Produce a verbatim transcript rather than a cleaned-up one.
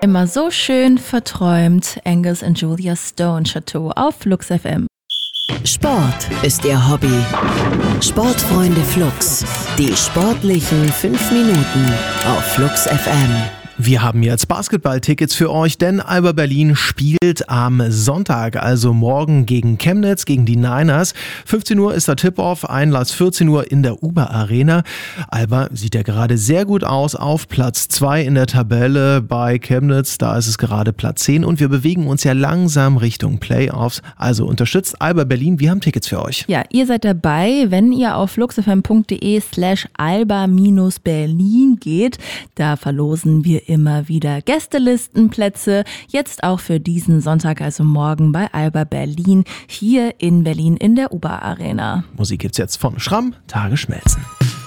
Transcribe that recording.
Immer so schön verträumt. Angus und Julia Stone Chateau auf Flux F M. Sport ist ihr Hobby. Sportfreunde Flux. Die sportlichen fünf Minuten auf Flux F M. Wir haben jetzt Basketball-Tickets für euch, denn Alba Berlin spielt am Sonntag, also morgen gegen Chemnitz, gegen die Niners. fünfzehn Uhr ist der Tip-Off, Einlass vierzehn Uhr in der Uber Arena. Alba sieht ja gerade sehr gut aus, auf Platz zwei in der Tabelle bei Chemnitz, da ist es gerade Platz zehn und wir bewegen uns ja langsam Richtung Playoffs. Also unterstützt Alba Berlin, wir haben Tickets für euch. Ja, ihr seid dabei, wenn ihr auf fluxfm.de slash alba-berlin geht. Da verlosen wir immer wieder Gästelistenplätze, jetzt auch für diesen Sonntag, also morgen bei Alba Berlin, hier in Berlin in der Uber Arena. Musik gibt's jetzt von Schramm, Tage schmelzen.